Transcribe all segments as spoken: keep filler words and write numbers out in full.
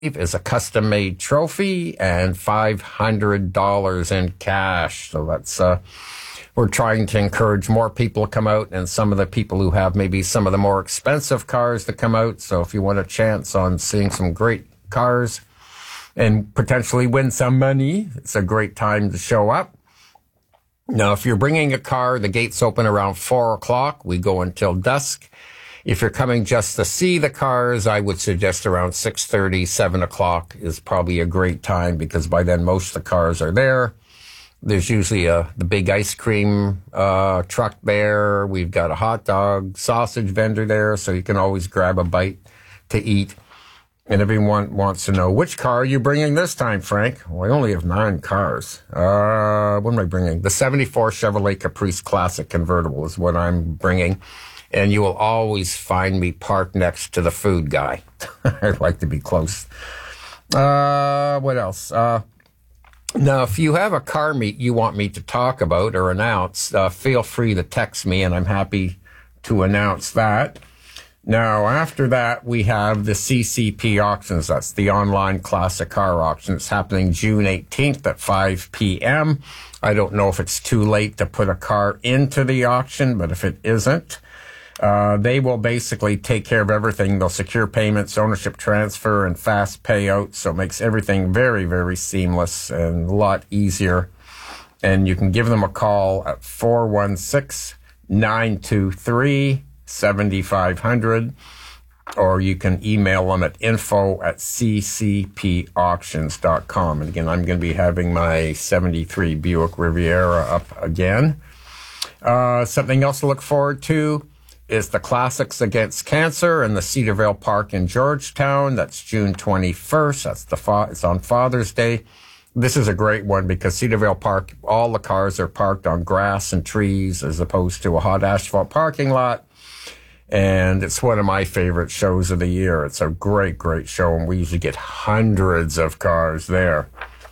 is a custom-made trophy and five hundred dollars in cash. So that's, uh, we're trying to encourage more people to come out, and some of the people who have maybe some of the more expensive cars to come out. So if you want a chance on seeing some great cars and potentially win some money, it's a great time to show up. Now, if you're bringing a car, the gates open around four o'clock. We go until dusk. If you're coming just to see the cars, I would suggest around six thirty, seven o'clock is probably a great time, because by then most of the cars are there. There's usually a, the big ice cream uh, truck there. We've got a hot dog, sausage vendor there, so you can always grab a bite to eat. And everyone wants to know, which car are you bringing this time, Frank? Well, I only have nine cars. Uh, what am I bringing? The seventy-four Chevrolet Caprice Classic convertible is what I'm bringing. And you will always find me parked next to the food guy. I'd like to be close. Uh, what else? Uh, now, if you have a car meet you want me to talk about or announce, uh, feel free to text me, and I'm happy to announce that. Now, after that, we have the C C P auctions. That's the online classic car auction. It's happening June eighteenth at five p.m. I don't know if it's too late to put a car into the auction, but if it isn't, uh, they will basically take care of everything. They'll secure payments, ownership transfer, and fast payouts. So it makes everything very, very seamless and a lot easier. And you can give them a call at four one six, nine two three, seven five zero zero, or you can email them at info at c c p auctions dot com. And again, I'm going to be having my seventy-three Buick Riviera up again. Uh, something else to look forward to is the Classics Against Cancer in the Cedarvale Park in Georgetown. That's June twenty-first. That's the fa- it's on Father's Day. This is a great one because Cedarvale Park, all the cars are parked on grass and trees as opposed to a hot asphalt parking lot. And it's one of my favorite shows of the year. It's a great, great show, and we usually get hundreds of cars there.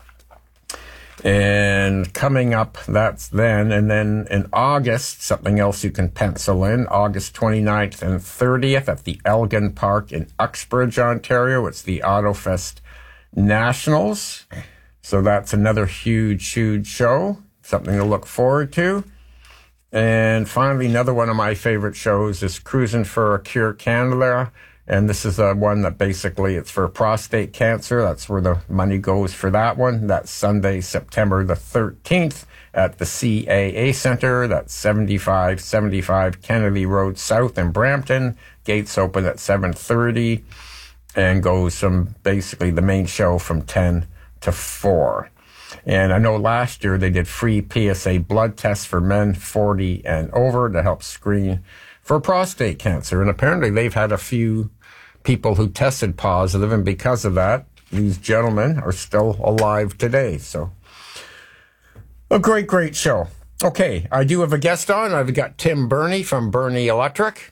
And coming up, that's then. And then in August, something else you can pencil in, August twenty-ninth and thirtieth at the Elgin Park in Uxbridge, Ontario. It's the AutoFest Nationals. So that's another huge, huge show, something to look forward to. And finally, another one of my favorite shows is Cruising for a Cure Canada. And this is the one that basically it's for prostate cancer. That's where the money goes for that one. That's Sunday, September the thirteenth at the C A A Center. That's seventy-five seventy-five Kennedy Road South in Brampton. Gates open at seven thirty and goes from basically the main show from ten to four. And I know last year they did free P S A blood tests for men forty and over to help screen for prostate cancer. And apparently they've had a few people who tested positive, and because of that, these gentlemen are still alive today. So a great, great show. Okay, I do have a guest on. I've got Tim Burney from Burney Electric.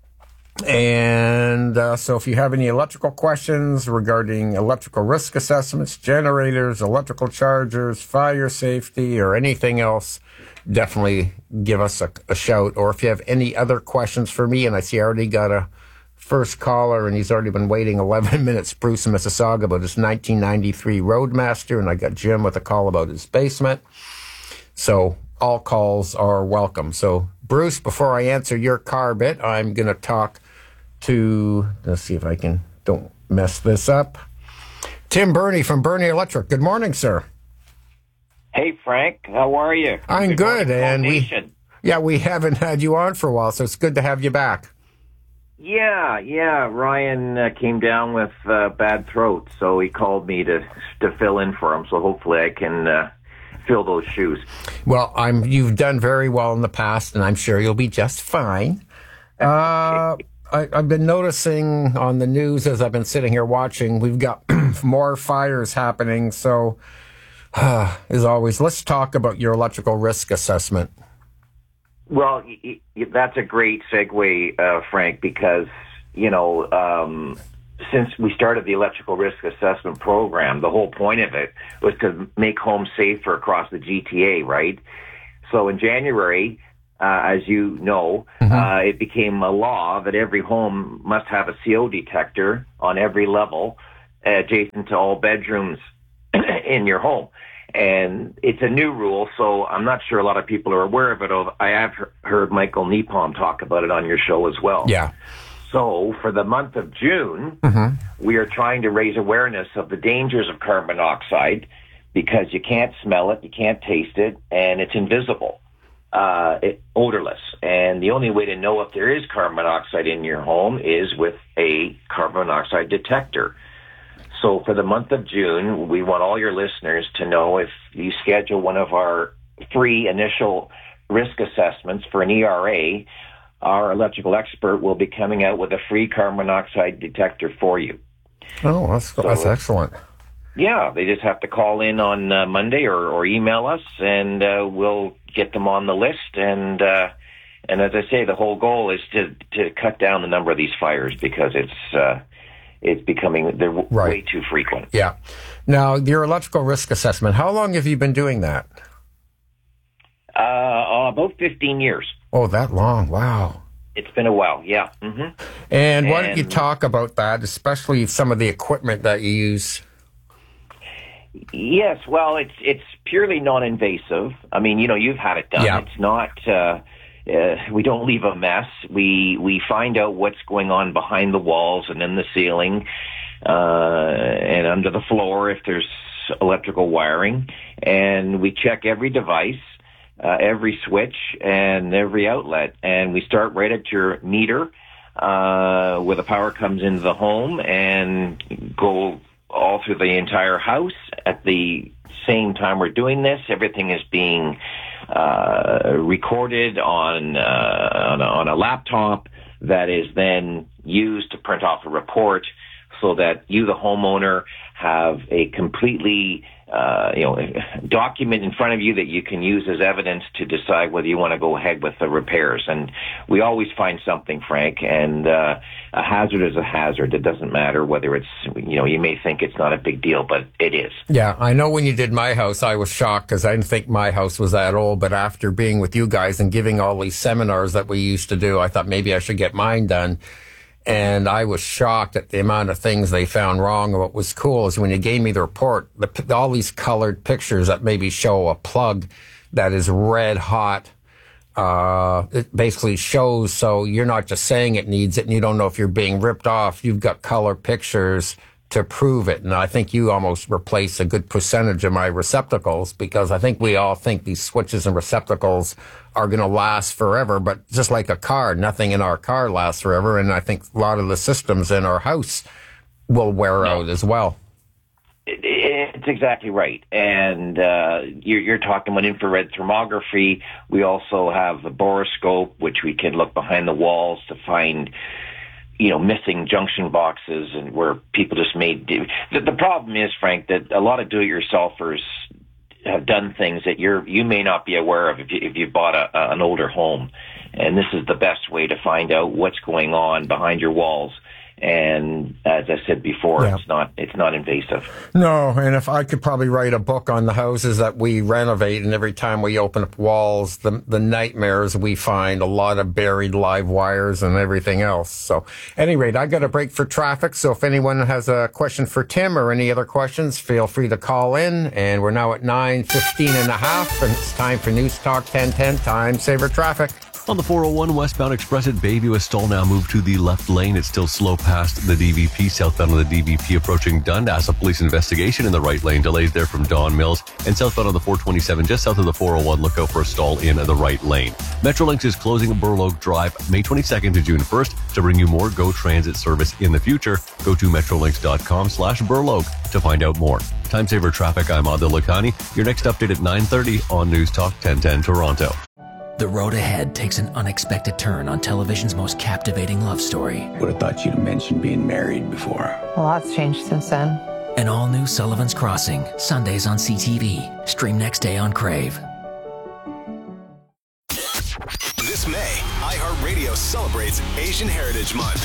And uh, so if you have any electrical questions regarding electrical risk assessments, generators, electrical chargers, fire safety, or anything else, definitely give us a, a shout. Or if you have any other questions for me, and I see I already got a first caller, and he's already been waiting eleven minutes, Bruce in Mississauga, about his nineteen ninety-three Roadmaster, and I got Jim with a call about his basement. So all calls are welcome. So Bruce, before I answer your car bit, I'm going to talk to, let's see if I can, don't mess this up, Tim Burney from Burney Electric. Good morning, sir. Hey, Frank. How are you? I'm good. good morning, and we, Nation. yeah, we haven't had you on for a while, so it's good to have you back. Yeah, yeah. Ryan uh, came down with uh, bad throat, so he called me to to fill in for him. So hopefully I can uh, fill those shoes. Well, I'm. You've done very well in the past, and I'm sure you'll be just fine. Uh, I, I've been noticing on the news as I've been sitting here watching, we've got more fires happening. So, uh, as always, let's talk about your electrical risk assessment. Well, y- y- that's a great segue, uh, Frank, because, you know, um, since we started the electrical risk assessment program, the whole point of it was to make homes safer across the G T A, right? So in January, uh, as you know, mm-hmm. uh, it became a law that every home must have a C O detector on every level adjacent to all bedrooms in your home. And it's a new rule, so I'm not sure a lot of people are aware of it. I have heard Michael Nepom talk about it on your show as well. Yeah. So for the month of June, mm-hmm. we are trying to raise awareness of the dangers of carbon monoxide, because you can't smell it, you can't taste it, and it's invisible, uh, it, odorless. And the only way to know if there is carbon monoxide in your home is with a carbon monoxide detector. So for the month of June, we want all your listeners to know, if you schedule one of our free initial risk assessments for an E R A, our electrical expert will be coming out with a free carbon monoxide detector for you. Oh, that's, so, that's excellent. Yeah, they just have to call in on uh, Monday or, or email us, and uh, we'll get them on the list. And uh, and as I say, the whole goal is to to cut down the number of these fires, because it's uh, it's becoming they're w- right. way too frequent. Yeah. Now, your electrical risk assessment, how long have you been doing that? Uh, about fifteen years. Oh, that long! Wow. It's been a while, yeah. Mm-hmm. And why don't you talk about that, especially some of the equipment that you use? Yes, well, it's it's purely non-invasive. I mean, you know, you've had it done. Yeah. It's not. Uh, uh, we don't leave a mess. We we find out what's going on behind the walls and in the ceiling, uh, and under the floor if there's electrical wiring, and we check every device, uh, every switch, and every outlet, and we start right at your meter, uh, where the power comes into the home, and go all through the entire house. At the same time we're doing this, everything is being uh, recorded on, uh, on, a, on a laptop that is then used to print off a report, so that you, the homeowner, have a completely uh, you know, document in front of you that you can use as evidence to decide whether you want to go ahead with the repairs. And we always find something, Frank, and uh, a hazard is a hazard. It doesn't matter whether it's, you know, you may think it's not a big deal, but it is. Yeah, I know when you did my house, I was shocked because I didn't think my house was that old, but after being with you guys and giving all these seminars that we used to do, I thought maybe I should get mine done. And I was shocked at the amount of things they found wrong. What was cool is when you gave me the report, the, all these colored pictures that maybe show a plug that is red hot. Uh, it basically shows, so you're not just saying it needs it and you don't know if you're being ripped off. You've got color pictures to prove it. And I think you almost replace a good percentage of my receptacles, because I think we all think these switches and receptacles are going to last forever, but just like a car, nothing in our car lasts forever. And I think a lot of the systems in our house will wear out as well. It's exactly right. And uh, you're, you're talking about infrared thermography. We also have the borescope, which we can look behind the walls to find, you know, missing junction boxes, and where people just made do. The, the problem is, Frank, that a lot of do-it-yourselfers have done things that you're you may not be aware of if you, if you bought a, a, an older home. And this is the best way to find out what's going on behind your walls. And as I said before, yeah. it's not it's not invasive. No, and if I could probably write a book on the houses that we renovate, and every time we open up walls, the the nightmares we find, a lot of buried live wires and everything else. So, at any rate, I got a break for traffic. So, if anyone has a question for Tim or any other questions, feel free to call in. And we're now at nine fifteen and a half, and it's time for News Talk ten ten Time Saver Traffic. On the four oh one westbound express at Bayview, a stall now moved to the left lane. It's still slow past the D V P. Southbound on the D V P approaching Dundas. A police investigation in the right lane. Delays there from Don Mills. And southbound on the four twenty-seven, just south of the four oh one, look out for a stall in the right lane. Metrolinx is closing Burloak Drive May twenty-second to June first to bring you more GO Transit service in the future. Go to metrolinx.com slash Burloak to find out more. Time Saver Traffic, I'm Adil Lakhani. Your next update at nine thirty on News Talk ten ten Toronto. The road ahead takes an unexpected turn on television's most captivating love story. Would have thought you'd have mentioned being married before. A lot's changed since then. An all-new Sullivan's Crossing, Sundays on C T V. Stream next day on Crave. This May, iHeartRadio celebrates Asian Heritage Month.